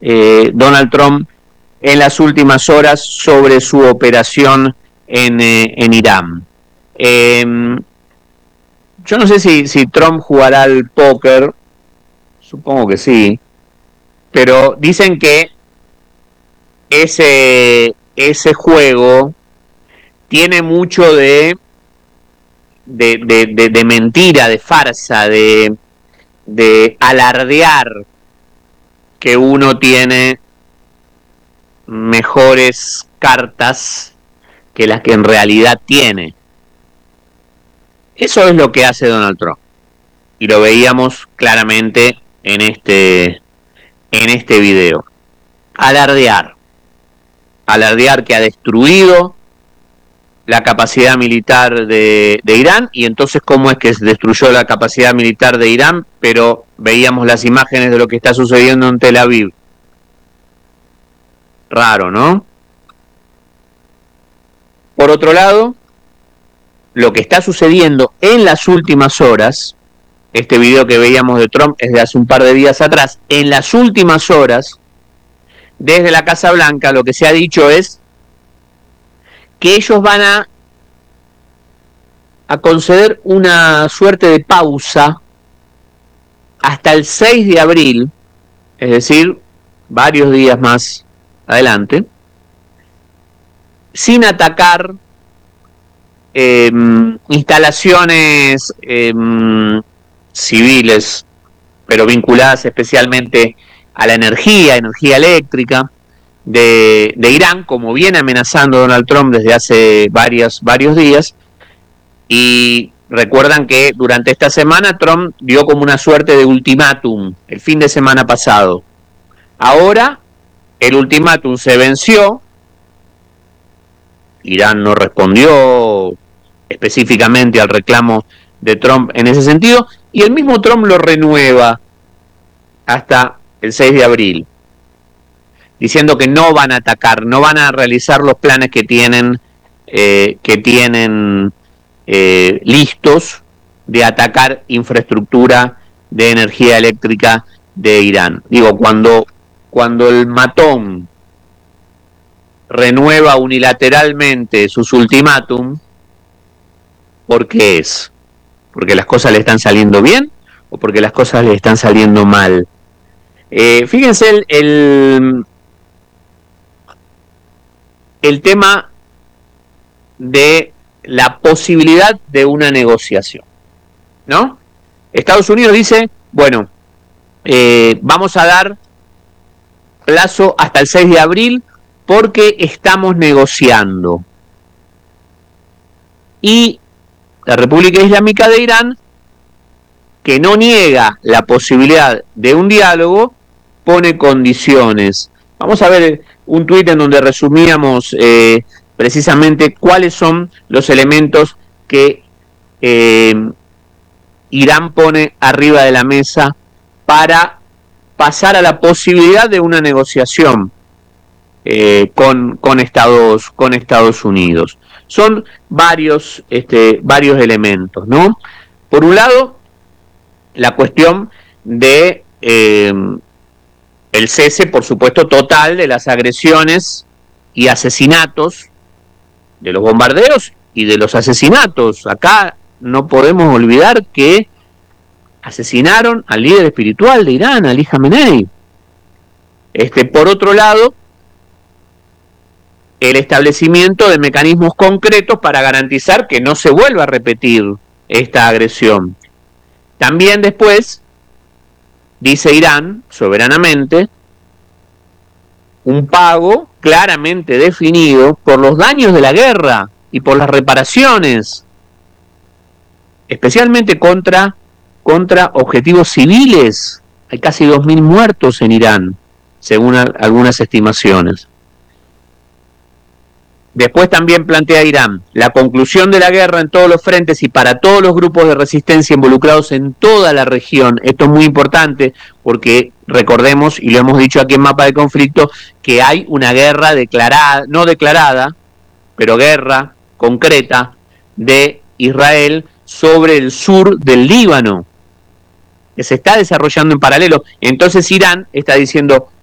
Donald Trump en las últimas horas sobre su operación en Irán. Yo no sé si Trump jugará al póker, supongo que sí, pero dicen que ese juego tiene mucho de mentira, de farsa, de alardear que uno tiene mejores cartas que las que en realidad tiene. Eso es lo que hace Donald Trump. Y lo veíamos claramente en este video. Alardear que ha destruido la capacidad militar de Irán, y entonces cómo es que se destruyó la capacidad militar de Irán, pero veíamos las imágenes de lo que está sucediendo en Tel Aviv. Raro, ¿no? Por otro lado, lo que está sucediendo en las últimas horas, este video que veíamos de Trump es de hace un par de días atrás, en las últimas horas, desde la Casa Blanca, lo que se ha dicho es que ellos van a conceder una suerte de pausa hasta el 6 de abril, es decir, varios días más adelante, sin atacar instalaciones civiles, pero vinculadas especialmente a la energía eléctrica de Irán, como viene amenazando Donald Trump desde hace varios días. Y recuerdan que durante esta semana Trump dio como una suerte de ultimátum el fin de semana pasado. Ahora el ultimátum se venció, Irán no respondió específicamente al reclamo de Trump en ese sentido, y el mismo Trump lo renueva hasta el 6 de abril, diciendo que no van a atacar, no van a realizar los planes que tienen listos de atacar infraestructura de energía eléctrica de Irán. Digo, cuando el matón renueva unilateralmente sus ultimátum, ¿por qué es? ¿Porque las cosas le están saliendo bien o porque las cosas le están saliendo mal? Fíjense el tema de la posibilidad de una negociación, ¿no? Estados Unidos dice, bueno, vamos a dar plazo hasta el 6 de abril porque estamos negociando. Y la República Islámica de Irán, que no niega la posibilidad de un diálogo, pone condiciones. Vamos a ver un tuit en donde resumíamos precisamente cuáles son los elementos que Irán pone arriba de la mesa para pasar a la posibilidad de una negociación con Estados Unidos. Son varios elementos, ¿no? Por un lado, la cuestión de el cese, por supuesto, total de las agresiones y asesinatos, de los bombardeos y de los asesinatos. Acá no podemos olvidar que asesinaron al líder espiritual de Irán, Ali Khamenei. Por otro lado, el establecimiento de mecanismos concretos para garantizar que no se vuelva a repetir esta agresión. También después, dice Irán, soberanamente, un pago claramente definido por los daños de la guerra y por las reparaciones, especialmente contra objetivos civiles. Hay casi 2.000 muertos en Irán, según algunas estimaciones. Después también plantea Irán la conclusión de la guerra en todos los frentes y para todos los grupos de resistencia involucrados en toda la región. Esto es muy importante porque recordemos, y lo hemos dicho aquí en Mapa de Conflicto, que hay una guerra declarada, no declarada, pero guerra concreta de Israel sobre el sur del Líbano, que se está desarrollando en paralelo. Entonces Irán está diciendo,